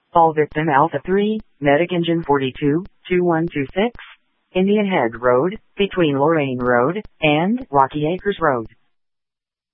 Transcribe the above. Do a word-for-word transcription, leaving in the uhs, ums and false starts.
All victim Alpha three, Medic Engine forty-two, two one two six, Indian Head Road, between Lorraine Road and Rocky Acres Road.